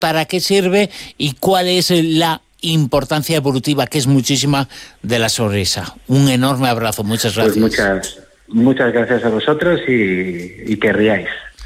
para qué sirve y cuál es la importancia evolutiva, que es muchísima, de la sonrisa. Un enorme abrazo, muchas gracias. Pues muchas gracias a vosotros y que riáis.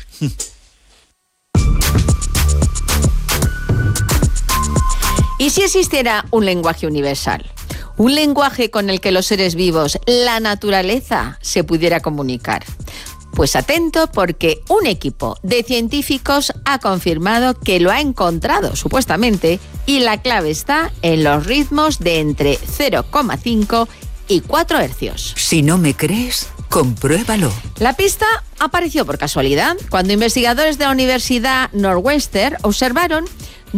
¿Y si existiera un lenguaje universal? Un lenguaje con el que los seres vivos, la naturaleza, se pudiera comunicar. Pues atento, porque un equipo de científicos ha confirmado que lo ha encontrado, supuestamente, y la clave está en los ritmos de entre 0,5 y 4 hercios. Si no me crees, compruébalo. La pista apareció por casualidad cuando investigadores de la Universidad Northwestern observaron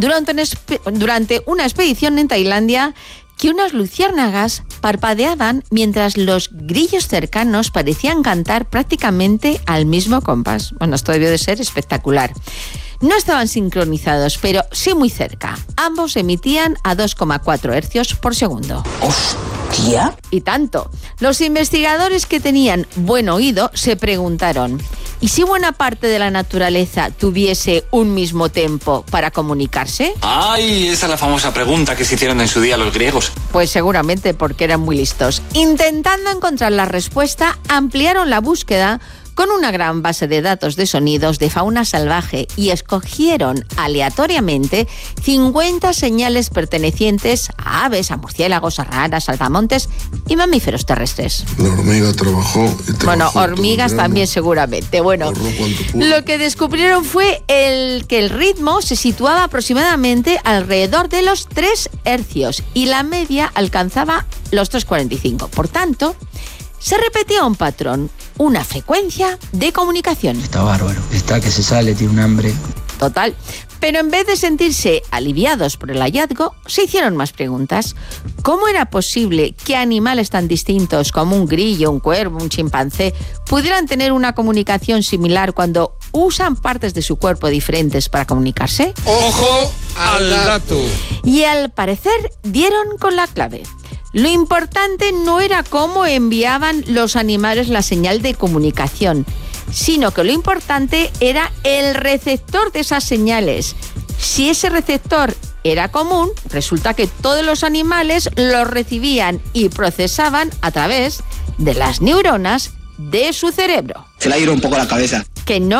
durante una expedición en Tailandia que unas luciérnagas parpadeaban mientras los grillos cercanos parecían cantar prácticamente al mismo compás. Bueno, esto debió de ser espectacular. No estaban sincronizados, pero sí muy cerca. Ambos emitían a 2,4 hercios por segundo. ¿Hostia? Y tanto. Los investigadores que tenían buen oído se preguntaron: ¿y si buena parte de la naturaleza tuviese un mismo tempo para comunicarse? ¡Ay! Esa es la famosa pregunta que se hicieron en su día los griegos. Pues seguramente porque eran muy listos. Intentando encontrar la respuesta, ampliaron la búsqueda con una gran base de datos de sonidos de fauna salvaje y escogieron aleatoriamente 50 señales pertenecientes a aves, a murciélagos, a ranas, saltamontes y mamíferos terrestres. La hormiga trabajó. Bueno, hormigas también seguramente. Bueno, lo que descubrieron fue que el ritmo se situaba aproximadamente alrededor de los 3 hercios y la media alcanzaba los 3,45. Por tanto, se repetía un patrón, una frecuencia de comunicación. Está bárbaro, está que se sale, tiene un hambre. Total. Pero en vez de sentirse aliviados por el hallazgo, se hicieron más preguntas. ¿Cómo era posible que animales tan distintos como un grillo, un cuervo, un chimpancé pudieran tener una comunicación similar cuando usan partes de su cuerpo diferentes para comunicarse? ¡Ojo al dato! Y al parecer dieron con la clave. Lo importante no era cómo enviaban los animales la señal de comunicación, sino que lo importante era el receptor de esas señales. Si ese receptor era común, resulta que todos los animales lo recibían y procesaban a través de las neuronas de su cerebro. Se le ha ido un poco la cabeza. Que no,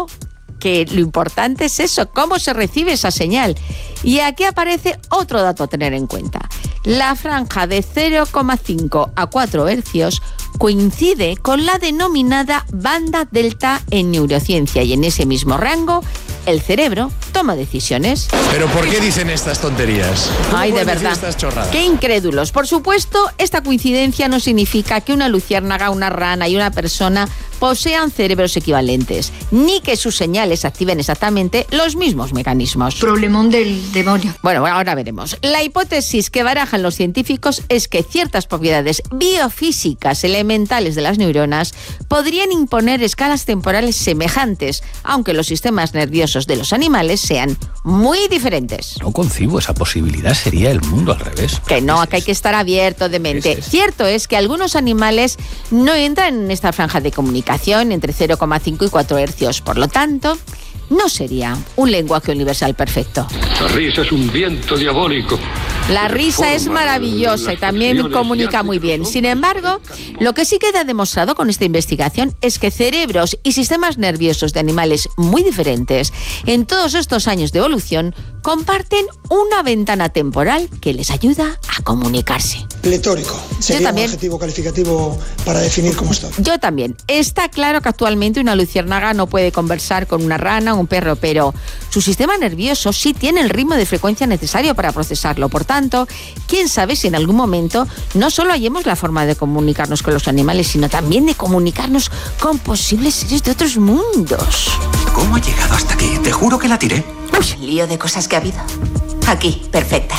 que lo importante es eso, cómo se recibe esa señal. Y aquí aparece otro dato a tener en cuenta. La franja de 0,5 a 4 hercios coincide con la denominada banda delta en neurociencia, y en ese mismo rango el cerebro toma decisiones. ¿Pero por qué dicen estas tonterías? Ay, de verdad. Estas chorradas? Qué incrédulos. Por supuesto, esta coincidencia no significa que una luciérnaga, una rana y una persona posean cerebros equivalentes, ni que sus señales activen exactamente los mismos mecanismos. Problemón del demonio. Bueno, ahora veremos. La hipótesis que barajan los científicos es que ciertas propiedades biofísicas elementales de las neuronas podrían imponer escalas temporales semejantes, aunque los sistemas nerviosos de los animales sean muy diferentes. No concibo esa posibilidad, sería el mundo al revés. Que no, que hay que estar abierto de mente. Cierto es que algunos animales no entran en esta franja de comunicación entre 0,5 y 4 hercios, por lo tanto, no sería un lenguaje universal perfecto. La risa es un viento diabólico. La risa es maravillosa y también comunica muy bien. Sin embargo, lo que sí queda demostrado con esta investigación es que cerebros y sistemas nerviosos de animales muy diferentes en todos estos años de evolución comparten una ventana temporal que les ayuda a comunicarse. Pletórico. Sería un adjetivo calificativo para definir cómo está. Yo también. Está claro que actualmente una luciérnaga no puede conversar con una rana o un perro, pero su sistema nervioso sí tiene el ritmo de frecuencia necesario para procesarlo. Por tanto, quién sabe si en algún momento no solo hallemos la forma de comunicarnos con los animales, sino también de comunicarnos con posibles seres de otros mundos. ¿Cómo ha llegado hasta aquí? Te juro que la tiré. Uy, lío de cosas que ha habido. Aquí, perfecta.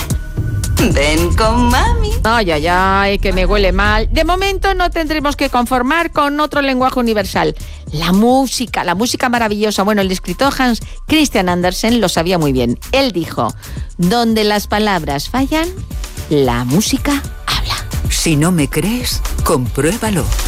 Ven con mami. Ay, ay, ay, que me huele mal. De momento no tendremos que conformar con otro lenguaje universal. La música maravillosa. Bueno, el escritor Hans Christian Andersen lo sabía muy bien. Él dijo: donde las palabras fallan, la música habla. Si no me crees, compruébalo.